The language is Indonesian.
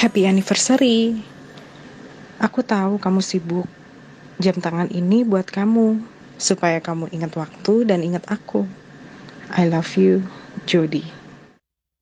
Happy anniversary. Aku tahu kamu sibuk. Jam tangan ini buat kamu, supaya kamu ingat waktu dan ingat aku. I love you, Jody.